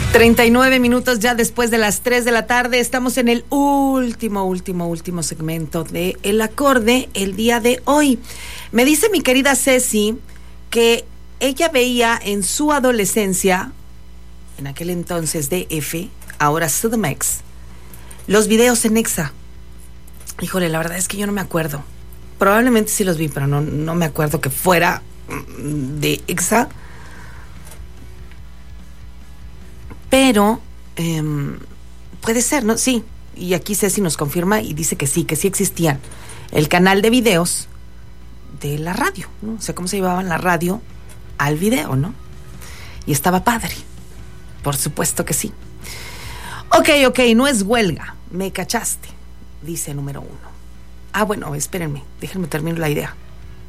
39 minutos ya después de las 3 de la tarde. Estamos en el último segmento de El Acorde el día de hoy. Me dice mi querida Ceci que ella veía en su adolescencia, en aquel entonces DF, ahora CDMX, los videos en Exa. Híjole, la verdad es que yo no me acuerdo. Probablemente sí los vi, pero no me acuerdo que fuera de Exa. Pero puede ser, ¿no? Sí, y aquí Ceci nos confirma y dice que sí existían. El canal de videos de la radio, ¿no? O sea, cómo se llevaban la radio al video, ¿no? Y estaba padre. Por supuesto que sí. Ok, no es huelga. Me cachaste, dice número 1. Ah, bueno, espérenme, déjenme terminar la idea.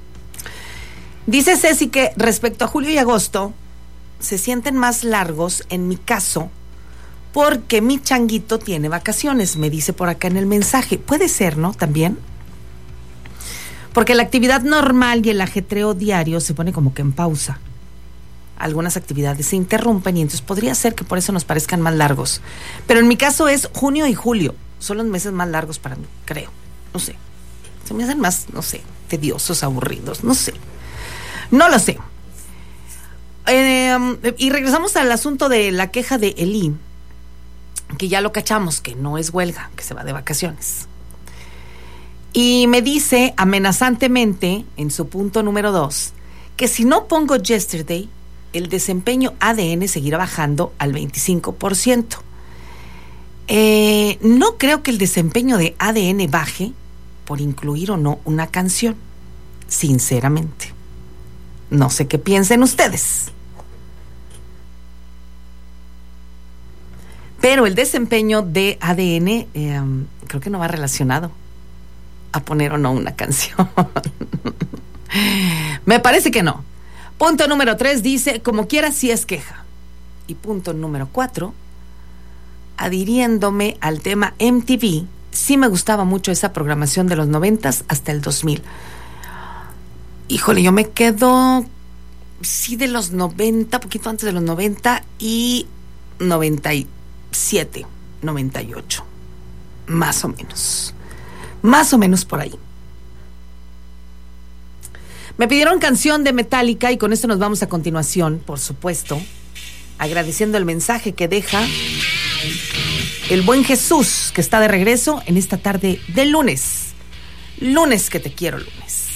Dice Ceci que respecto a julio y agosto se sienten más largos en mi caso porque mi changuito tiene vacaciones, me dice por acá en el mensaje. Puede ser, ¿no? También. Porque la actividad normal y el ajetreo diario se pone como que en pausa. Algunas actividades se interrumpen y entonces podría ser que por eso nos parezcan más largos. Pero en mi caso es junio y julio. Son los meses más largos para mí, creo. No sé. Se me hacen más, no sé, tediosos, aburridos, no sé. No lo sé. Y regresamos al asunto de la queja de Eli, que ya lo cachamos, que no es huelga, que se va de vacaciones. Y me dice amenazantemente, en su punto número 2, que si no pongo Yesterday, el desempeño ADN seguirá bajando al 25%. No creo que el desempeño de ADN baje por incluir o no una canción, sinceramente. No sé qué piensen ustedes. Pero el desempeño de ADN creo que no va relacionado a poner o no una canción. Me parece que no. Punto número 3 dice, como quiera sí es queja. Y punto número 4, adhiriéndome al tema MTV, sí me gustaba mucho esa programación de los 90s hasta el 2000. Híjole, yo me quedo, sí, de los 90, poquito antes de los 90 y 97, 98, más o menos por ahí. Me pidieron canción de Metallica y con esto nos vamos a continuación, por supuesto, agradeciendo el mensaje que deja el buen Jesús, que está de regreso en esta tarde de lunes que te quiero lunes.